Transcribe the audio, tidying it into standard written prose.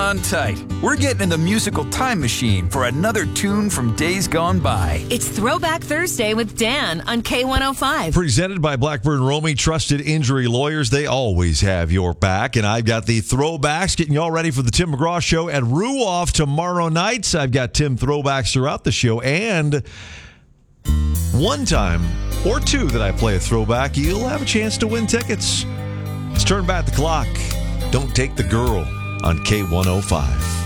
on tight. We're getting in the musical time machine for another tune from days gone by. It's Throwback Thursday with Dan on K105. Presented by Blackburn Romy, trusted injury lawyers. They always have your back. And I've got the throwbacks getting you all ready for the Tim McGraw Show at Ruoff tomorrow night. I've got Tim throwbacks throughout the show. And one time or two that I play a throwback, you'll have a chance to win tickets. Let's turn back the clock. Don't take the girl on K105.